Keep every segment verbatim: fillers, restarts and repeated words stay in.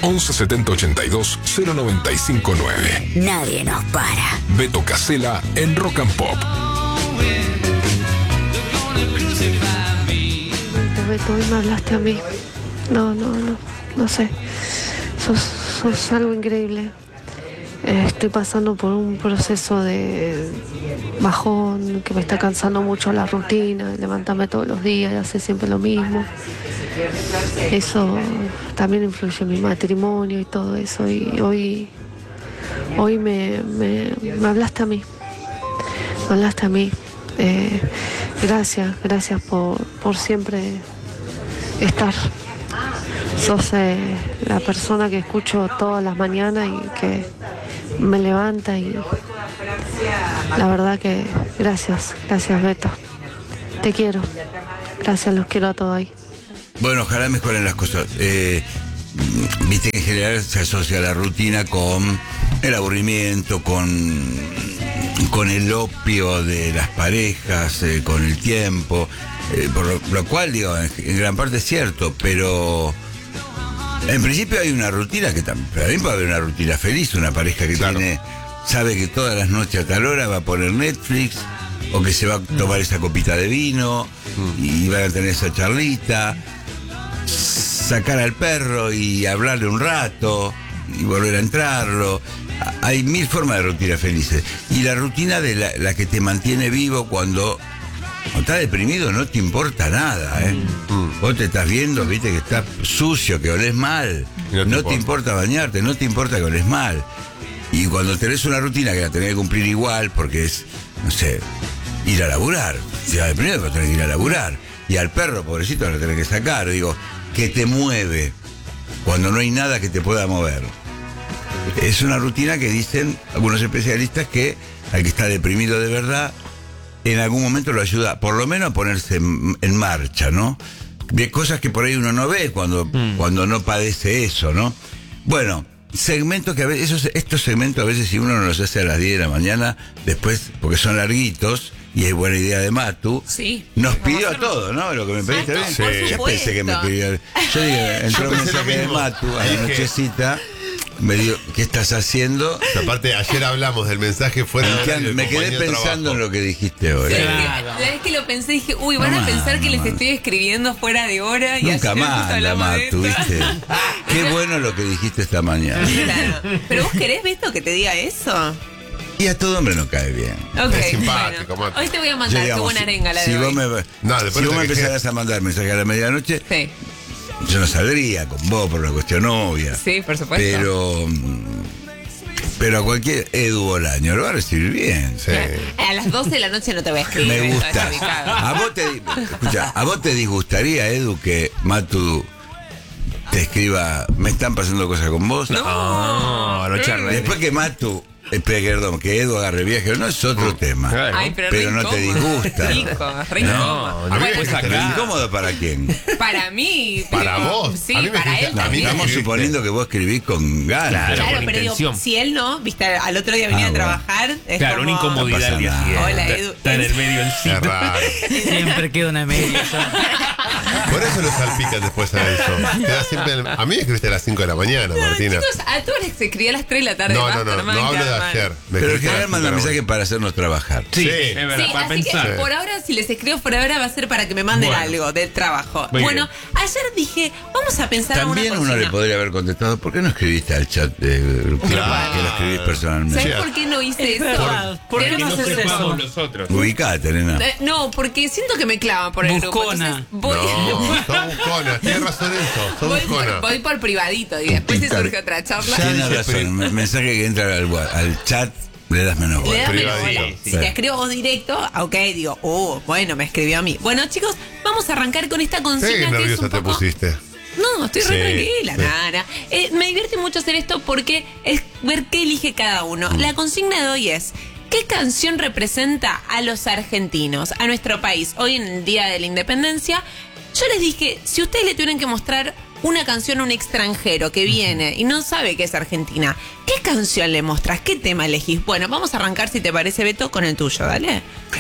once setenta ochenta y dos cero noventa y cinco nueve. Nadie nos para. Beto Casella en Rock and Pop. Beto, hoy me hablaste a mí. No, no, no, no sé. Sos, sos algo increíble. Eh, estoy pasando por un proceso de bajón, que me está cansando mucho la rutina, de levantarme todos los días y hacer siempre lo mismo. Eso también influye en mi matrimonio y todo eso. Y hoy, hoy me, me, me hablaste a mí. Me hablaste a mí. Eh, gracias, gracias por, por siempre estar. Sos eh, la persona que escucho todas las mañanas y que me levanta, y la verdad que gracias, gracias Beto. Te quiero. Gracias, los quiero a todos ahí. Bueno, ojalá mejoren las cosas. Eh, Viste que en general se asocia la rutina con el aburrimiento, con, con el opio de las parejas, eh, con el tiempo, eh, por lo, lo cual, digo, en, en gran parte es cierto, pero en principio hay una rutina que también puede haber una rutina feliz, una pareja que claro. tiene, sabe que todas las noches a tal hora va a poner Netflix, o que se va a tomar esa copita de vino y van a tener esa charlita, sacar al perro y hablarle un rato y volver a entrarlo. Hay mil formas de rutina felices. Y la rutina de la, la que te mantiene vivo cuando, cuando estás deprimido no te importa nada, ¿eh? Mm. Vos te estás viendo, viste que estás sucio, que olés mal. No, te, no importa. te importa bañarte, no te importa que olés mal. Y cuando tenés una rutina que la tenés que cumplir igual, porque es, no sé, ir a laburar. Si vas deprimido, pero tenés que ir a laburar. Y al perro, pobrecito, lo tenés que sacar. Digo, que te mueve cuando no hay nada que te pueda mover. Es una rutina que dicen algunos especialistas que al que está deprimido de verdad, en algún momento lo ayuda, por lo menos a ponerse en, en marcha, ¿no? De cosas que por ahí uno no ve cuando, mm. cuando no padece eso, ¿no? Bueno, segmentos que a veces, esos, estos segmentos a veces si uno no los hace a las diez de la mañana, después, porque son larguitos, y es buena idea de Matu, sí, nos pidió a todos, ¿no? Lo que me pediste bien. Sí. Yo pensé que me pidió. Yo dije, entró un mensaje de Matu a la nochecita, me dijo, ¿qué estás haciendo? Aparte, ayer hablamos del mensaje fuera de Me quedé pensando en lo que dijiste hoy. Sí, claro. La vez que lo pensé dije, uy, van no a pensar más, que no les más. estoy escribiendo fuera de hora. Y nunca más, la Matu, ¿viste? Qué bueno lo que dijiste esta mañana. Claro. Pero vos querés, Beto, que te diga eso. Y a todo hombre no cae bien. Okay, es simpático, bueno. Hoy te voy a mandar, qué buena arenga la si de vos hoy. Me, no, si vos me empezaras a mandar mensajes a la medianoche, sí. yo no saldría con vos por una cuestión obvia. Sí, por supuesto. Pero pero a cualquier Edu Bolaño lo va a recibir bien. Sí. A las doce de la noche no te voy a escribir. Me gusta. A vos te, escucha, ¿a vos te disgustaría, Edu, que Matu te escriba, me están pasando cosas con vos? No, no, no charla. Después que Matu Espera, perdón, que Edu agarre viaje, no es otro mm, tema. Claro. Ay, pero pero no te disgusta. Rico, rico. No, no, bueno, ¿pero incómodo para quién? Para mí. Para digo, vos. Sí, para él. No, estamos suponiendo que vos escribís con ganas. Claro, Claro, pero digo, si él no, viste, al otro día venía ah, a trabajar. Bueno. Es claro, como... una incomodidad al día siguiente. Hola, Edu. Está en el medio encima. Siempre queda una media. Por eso lo salpican después a eso. Queda siempre el... A mí me escribiste a las cinco de la mañana, no, Martina. Chicos, a todos les escribí a las tres de la tarde. No, no, no, no, no hablo de ayer. Pero en general manda mensajes para hacernos trabajar. Sí, sí, es verdad, sí, para así pensar. Que por ahora, si les escribo por ahora, va a ser para que me manden bueno. algo del trabajo. Muy bueno, bien. ayer dije, vamos a pensar También una uno cocina. le podría haber contestado, ¿por qué no escribiste al chat de grupo? Claro. Que lo escribís personalmente. ¿Sabes por qué no hice eso? ¿Por qué Tenemos no que hacer sepamos eso. los otros? Ubicate, nena. Eh, no, porque siento que me clavan por el Buscona. grupo. Entonces voy, No, sos buscona, tienes razón en eso, sos voy, buscona. voy por privadito y después se surge otra charla. Tienes razón, el mensaje que entra al, al chat le das menos Le bola. das menos Privadito. bola. Si Sí. te escribo vos directo, ok, digo, oh, bueno, me escribió a mí. Bueno, chicos, vamos a arrancar con esta Sí, consigna qué que es nerviosa un te poco... pusiste. No, estoy re Sí, tranquila, sí. nada. Eh, me divierte mucho hacer esto porque es ver qué elige cada uno. La consigna de hoy es, ¿qué canción representa a los argentinos, a nuestro país? Hoy en el Día de la Independencia, yo les dije, si ustedes le tuvieran que mostrar una canción a un extranjero que viene y no sabe que es argentina, ¿qué canción le mostrás? ¿Qué tema elegís? Bueno, vamos a arrancar, si te parece, Beto, con el tuyo, dale.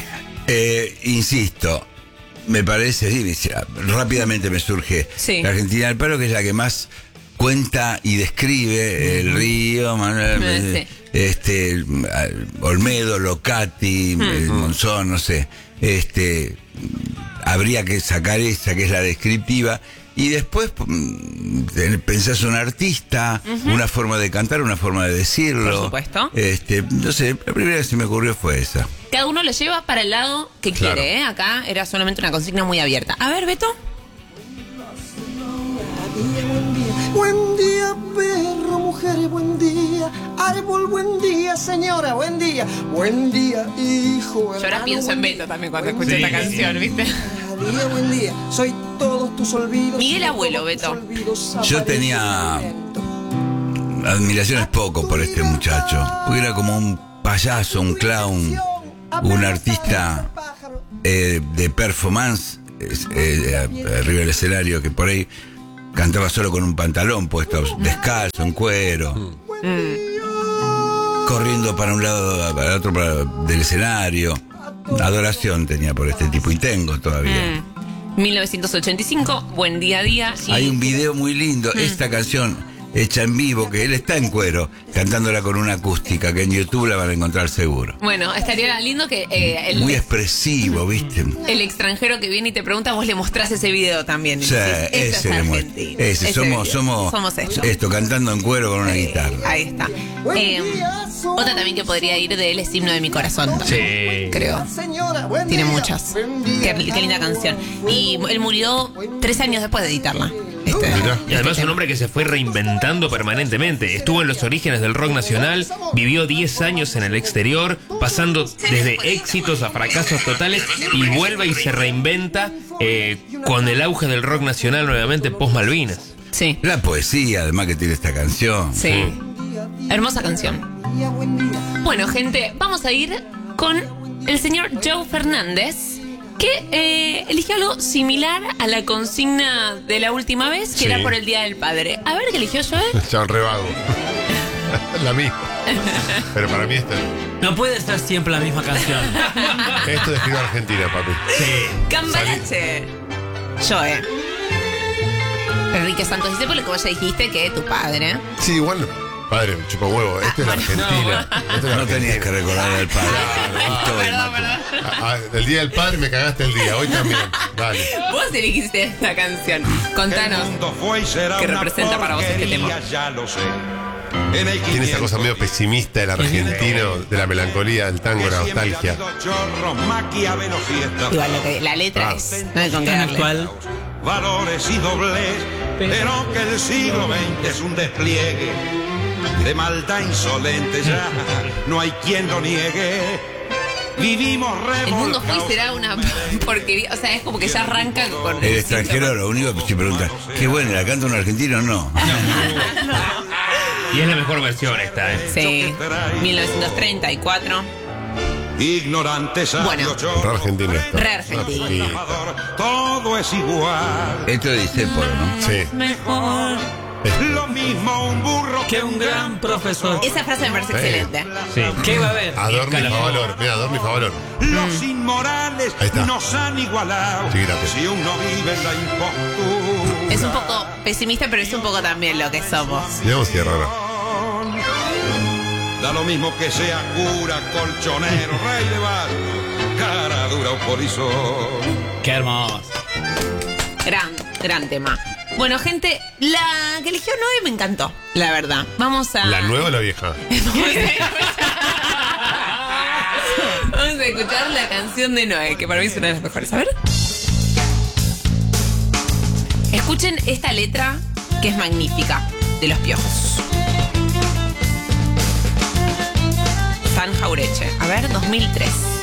Eh, insisto, me parece, sí, rápidamente me surge Sí. la Argentina del Paro, que es la que más cuenta y describe el río, Manuel, Mm, sí. este, Olmedo, Locati, Mm. Monzón, no sé. Este, habría que sacar esa, que es la descriptiva. Y después mm, pensás un artista, uh-huh. una forma de cantar, una forma de decirlo. Por supuesto. Este, no sé, la primera que se me ocurrió fue esa. Cada uno lo lleva para el lado que Claro. quiere, ¿eh? Acá era solamente una consigna muy abierta. A ver, Beto. Buen día, perro, mujer, buen día. Árbol, buen día, señora, buen día. Buen día, hijo. Yo ahora hermano, pienso en buen Beto día. también cuando Buen escucho día, esta canción, ¿viste? Buen día, buen día. Soy todos tus olvidos. Miguel soy Abuelo, todos tus Beto. olvidos, Yo aparece tenía viento. admiraciones poco por este muchacho. Porque era como un payaso, un clown, un artista eh, de performance eh, eh, arriba del escenario que por ahí cantaba solo con un pantalón puesto, descalzo, en cuero, Mm. corriendo para un lado, para el otro para, del escenario. Adoración tenía por este tipo y tengo todavía. Mm. mil novecientos ochenta y cinco, Buen Día a Día. Y Hay un video muy lindo, Mm. esta canción hecha en vivo, que él está en cuero, cantándola con una acústica, que en YouTube la van a encontrar seguro. Bueno, estaría lindo que eh, el, Muy expresivo, ¿viste? el extranjero que viene y te pregunta, vos le mostrás ese video también. Y Sí, decís, esto ese es le muestro. argentino. Ese, somos, video. somos, somos esto. esto, cantando en cuero con una Eh, guitarra. Ahí está. Buen Eh, día, soy- otra también que podría ir de él es Himno de mi Corazón. Sí. Creo. Señora, buen Tiene día. muchas. Buen día, Qué, qué linda canción. Y él murió tres años después de editarla. Este, Mirá. Y además este un hombre que se fue reinventando permanentemente. Estuvo en los orígenes del rock nacional, vivió diez años en el exterior, pasando desde éxitos a fracasos totales y vuelve y se reinventa eh, con el auge del rock nacional nuevamente post Malvinas. Sí, La poesía, además, que tiene esta canción. sí. Hermosa canción. buen día. Bueno, gente, vamos a ir con el señor Joe Fernández, que eh, eligió algo similar a la consigna de la última vez, que Sí. era por el Día del Padre. A ver qué eligió Joe. Chabón re vago. La misma. Pero para mí esto, No puede ser siempre la misma canción. esto describe a Argentina, papi. Cambalache. Joe. Enrique Santos dice, por lo que vos ya dijiste, que tu padre. Sí, igual, padre, chupa huevo. Esto es bueno. Argentina. Esto es No tenías Argentina. que recordar al padre. Estoy, Perdón, Macu. perdón. Ah, ah, el día del padre me cagaste el día, hoy también. Dale. Vos elegiste esta canción. Contanos. ¿Qué representa para vos este tema? Tiene esa cosa medio pesimista del argentino, de la melancolía, del tango, la nostalgia. Igual lo que la letra Ah. es. No hay con qué Tan darle. actual. Valores y doblez, pero que el siglo veinte es un despliegue de maldad insolente, ya no hay quien lo niegue. Vivimos El mundo fue y revolcados. será una porquería. O sea, es como que ya arranca con. El extranjero lo único que se pregunta, qué bueno, ¿la canta un argentino o no? Y es la mejor versión esta, ¿eh? Sí. mil novecientos treinta y cuatro. Ignorantes Bueno. Re argentino esto. Re argentino. Sí. todo es igual. Esto dice por, ¿no? Sí. Mejor. Lo mismo un burro Que un gran profesor. Esa frase me parece Sí. excelente. Sí. ¿Qué va a haber? Adorno y Escalafón. Favalor. Mira, Adorno y Favalor. Los inmorales Ahí está. nos han igualado. Chiquitapia. Si uno vive en la impostura. Es un poco pesimista, pero es un poco también lo que somos. Digamos si es raro. Da lo mismo que sea cura, colchonero, rey de barrio, cara dura o polizón. Qué hermoso. Gran, gran tema. Bueno, gente, la que eligió Noé me encantó, la verdad. Vamos a. ¿La nueva o la vieja? Vamos a escuchar la canción de Noé, que para mí es una de las mejores. A ver. Escuchen esta letra que es magnífica, de Los Piojos. San Jaureche. A ver, dos mil tres.